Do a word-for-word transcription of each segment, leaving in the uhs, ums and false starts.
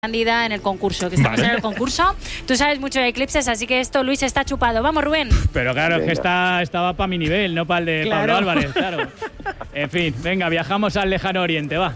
Cándida en el concurso, que estamos vale. en el concurso. Tú sabes mucho de eclipses, así que esto, Luis, está chupado. Vamos, Rubén. Pero claro, venga. es que está, estaba para mi nivel, no para el de claro. Pablo Álvarez, claro. En fin, venga, viajamos al lejano oriente, va.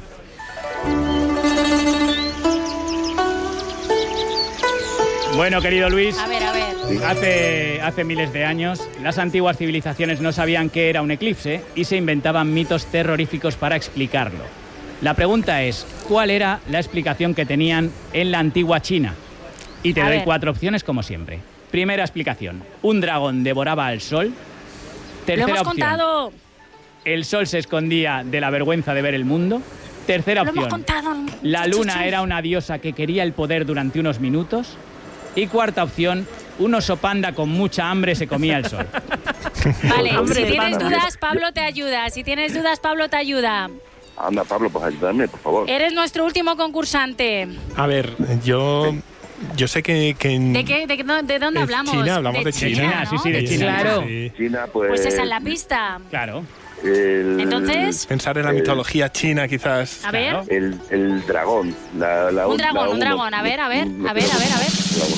Bueno, querido Luis, a ver, a ver. Hace, hace miles de años, las antiguas civilizaciones no sabían qué era un eclipse y se inventaban mitos terroríficos para explicarlo. La pregunta es, ¿cuál era la explicación que tenían en la antigua China? Y te a doy ver. cuatro opciones como siempre. Primera explicación, un dragón devoraba al sol. Tercera ¡Lo hemos opción, contado! El sol se escondía de la vergüenza de ver el mundo. Tercera ¡Lo opción, hemos contado! La luna era una diosa que quería el poder durante unos minutos. Y cuarta opción, un oso panda con mucha hambre se comía el sol. Vale, Hombre, si tienes panda. dudas, Pablo te ayuda. Si tienes dudas, Pablo te ayuda. Anda, Pablo, pues ayúdame, por favor. Eres nuestro último concursante. A ver, yo... Sí. Yo sé que... que en... ¿De, qué, de, ¿De dónde hablamos? China, hablamos de, de China. China ¿no? Sí, sí, de China. Claro. Sí. China, pues... Pues esa es la pista. Claro. El, Entonces... Pensar en la el, mitología china, quizás. A ver. Claro. El, el dragón. La, la, un dragón, la un dragón. A ver, a ver, a ver, a ver, a ver.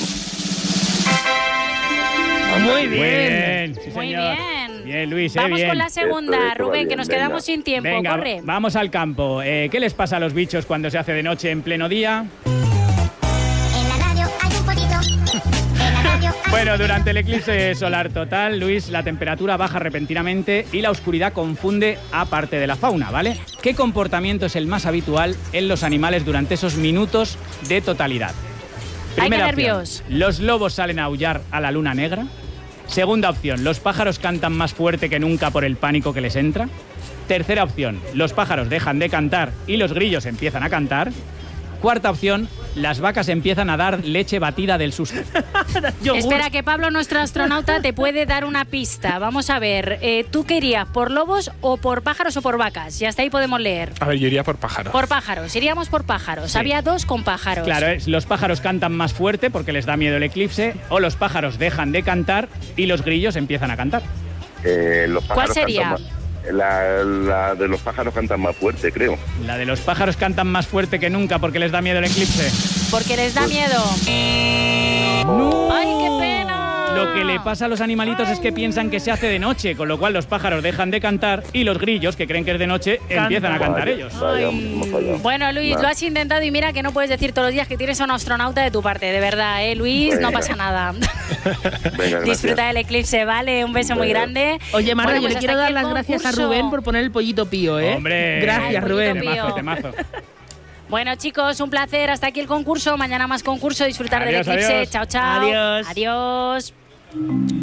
Muy bien. Muy bien, sí, Muy señor. bien. Bien, Luis, eh, Vamos bien. con la segunda, esto, esto Rubén, bien, que nos venga. quedamos sin tiempo. Venga, corre. Vamos al campo. Eh, ¿Qué les pasa a los bichos cuando se hace de noche en pleno día? En la radio hay un pollito. En la radio hay Bueno, durante el eclipse solar total, Luis, la temperatura baja repentinamente y la oscuridad confunde a parte de la fauna, ¿vale? ¿Qué comportamiento es el más habitual en los animales durante esos minutos de totalidad? Primera Ay, qué opción, nervios. los lobos salen a aullar a la luna negra. Segunda opción, los pájaros cantan más fuerte que nunca por el pánico que les entra. Tercera opción, los pájaros dejan de cantar y los grillos empiezan a cantar. Cuarta opción, las vacas empiezan a dar leche batida del susto. Espera, que Pablo, nuestro astronauta, te puede dar una pista. Vamos a ver, eh, ¿tú qué irías? ¿Por lobos o por pájaros o por vacas? Y hasta ahí podemos leer. A ver, yo iría por pájaros. Por pájaros, iríamos por pájaros. Sí. Había dos con pájaros. Claro, es, los pájaros cantan más fuerte porque les da miedo el eclipse, o los pájaros dejan de cantar y los grillos empiezan a cantar. Eh, los ¿Cuál sería? Más, la, la de los pájaros cantan más fuerte, creo. La de los pájaros cantan más fuerte que nunca porque les da miedo el eclipse. Porque les da miedo. ¡No! ¡Ay, qué pena! Lo que le pasa a los animalitos Ay. es que piensan que se hace de noche, con lo cual los pájaros dejan de cantar y los grillos, que creen que es de noche, Canta. empiezan a cantar vaya, ellos. Vaya, bueno, Luis, vale. lo has intentado y mira que no puedes decir todos los días que tienes a un astronauta de tu parte, de verdad, ¿eh, Luis? Venga. No pasa nada. Venga, disfruta del eclipse, ¿vale? Un beso Venga. muy grande. Oye, Marta, bueno, pues yo le quiero dar las concurso. gracias a Rubén por poner el pollito pío, ¿eh? ¡Hombre! Gracias, Ay, Rubén. Temazo, temazo. Bueno, chicos, un placer. Hasta aquí el concurso. Mañana más concurso. Disfrutar adiós, del eclipse. Adiós. Chao, chao. Adiós. Adiós.